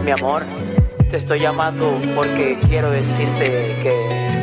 Mi amor, te estoy llamando porque quiero decirte que